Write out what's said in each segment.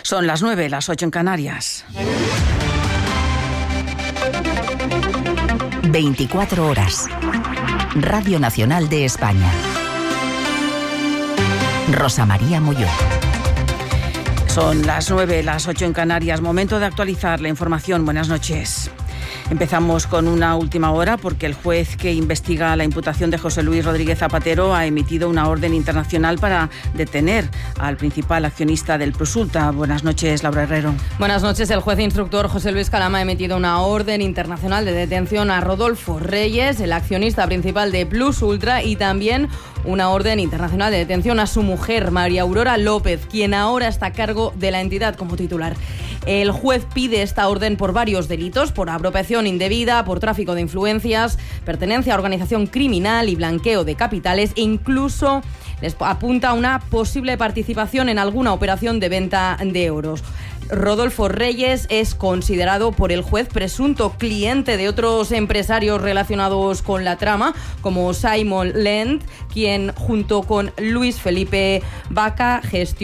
Son las 9, las 8 en Canarias. 24 horas. Radio Nacional de España. Rosa María Molló. Son las 9, las 8 en Canarias. Momento de actualizar la información. Buenas noches. Empezamos con una última hora porque el juez que investiga la imputación de José Luis Rodríguez Zapatero ha emitido una orden internacional para detener al principal accionista del Plusultra. Buenas noches, Laura Herrero. Buenas noches. El juez instructor José Luis Calama ha emitido una orden internacional de detención a Rodolfo Reyes, el accionista principal de Plusultra, y también una orden internacional de detención a su mujer, María Aurora López, quien ahora está a cargo de la entidad como titular. El juez pide esta orden por varios delitos: por apropiación indebida, por tráfico de influencias, pertenencia a organización criminal y blanqueo de capitales, e incluso les apunta a una posible participación en alguna operación de venta de euros. Rodolfo Reyes es considerado por el juez presunto cliente de otros empresarios relacionados con la trama, como Simon Lend, quien junto con Luis Felipe Vaca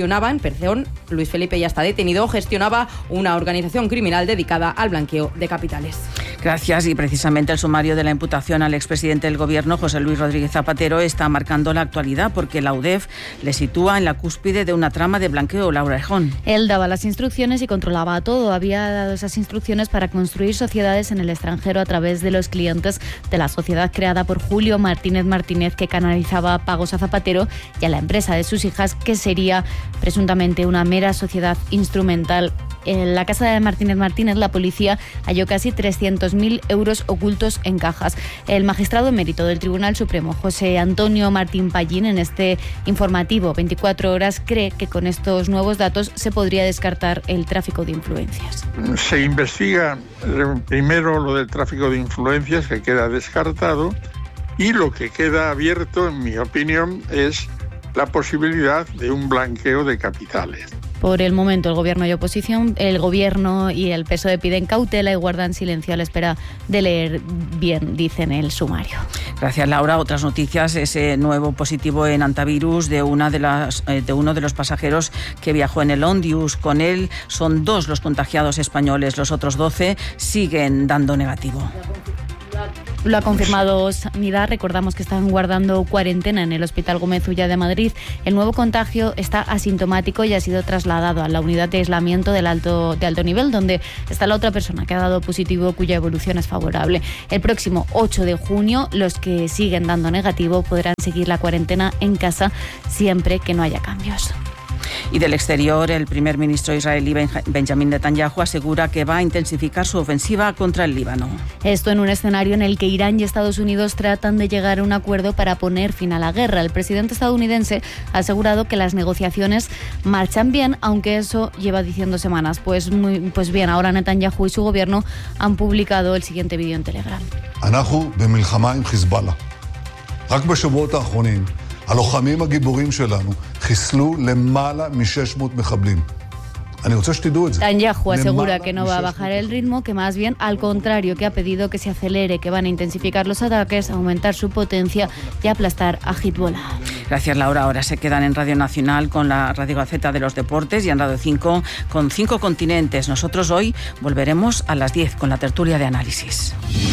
Luis Felipe ya está detenido, gestionaba una organización criminal dedicada al blanqueo de capitales. Gracias. Y precisamente el sumario de la imputación al expresidente del Gobierno, José Luis Rodríguez Zapatero, está marcando la actualidad porque la UDEF le sitúa en la cúspide de una trama de blanqueo. Laura Erjón. Él daba las instrucciones y controlaba todo. Había dado esas instrucciones para construir sociedades en el extranjero a través de los clientes de la sociedad creada por Julio Martínez, que canalizaba pagos a Zapatero y a la empresa de sus hijas, que sería presuntamente una mera sociedad instrumental. En la casa de Martínez, la policía halló casi 300.000 euros ocultos en cajas. El magistrado emérito del Tribunal Supremo, José Antonio Martín Pallín, en este informativo 24 horas, cree que con estos nuevos datos se podría descartar el tráfico de influencias. Se investiga primero lo del tráfico de influencias, que queda descartado, y lo que queda abierto, en mi opinión, es la posibilidad de un blanqueo de capitales. Por el momento, el Gobierno y oposición, el Gobierno y el PSOE piden cautela y guardan silencio a la espera de leer bien, dicen el sumario. Gracias, Laura. Otras noticias: ese nuevo positivo en antivirus de uno de los pasajeros que viajó en el Ondius. Con él son 2 los contagiados españoles. Los otros 12 siguen dando negativo. Lo ha confirmado Sanidad. Recordamos que están guardando cuarentena en el Hospital Gómez Ulla de Madrid. El nuevo contagio está asintomático y ha sido trasladado a la unidad de aislamiento de alto nivel, donde está la otra persona que ha dado positivo, cuya evolución es favorable. El próximo 8 de junio, los que siguen dando negativo podrán seguir la cuarentena en casa siempre que no haya cambios. Y del exterior, el primer ministro israelí Benjamin Netanyahu asegura que va a intensificar su ofensiva contra el Líbano. Esto en un escenario en el que Irán y Estados Unidos tratan de llegar a un acuerdo para poner fin a la guerra. El presidente estadounidense ha asegurado que las negociaciones marchan bien, aunque eso lleva diciendo semanas. Pues bien, ahora Netanyahu y su gobierno han publicado el siguiente vídeo en Telegram. אנחנו במלחמה עם חיזבאללה. רק בשבועות האחרונים הלוחמים הגיבורים שלנו חיסלו למעלה מ-600 מחבלים. Netanyahu asegura que no va a bajar el ritmo, que más bien al contrario, que ha pedido que se acelere, que van a intensificar los ataques, aumentar su potencia y aplastar a Hezbollah. Gracias, Laura. Ahora se quedan en Radio Nacional con la Radio Gaceta de los Deportes y en Radio 5 con 5 continentes. Nosotros hoy volveremos a las 10 con la tertulia de análisis.